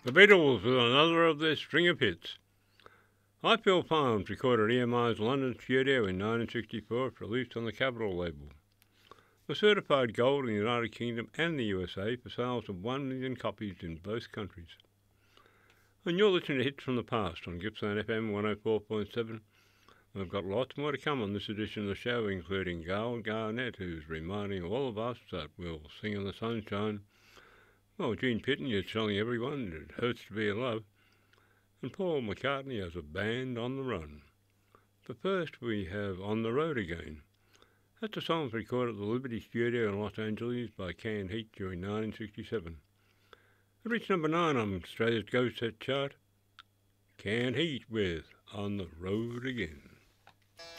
The Beatles with another of their string of hits. Highfield Farms recorded EMI's London studio in 1964, released on the Capitol label. Was certified gold in the United Kingdom and the USA for sales of 1 million copies in both countries. And you're listening to Hits from the Past on Gippsland FM 104.7. We've got lots more to come on this edition of the show, including Gail Garnett, who's reminding all of us that we'll sing in the sunshine. Well, Gene Pitney is telling everyone it hurts to be in love. And Paul McCartney has a band on the run. But first we have On the Road Again. That's a song recorded at the Liberty Studio in Los Angeles by Canned Heat during 1967. It reached number 9 on Australia's Go Set chart. Canned Heat with On the Road Again.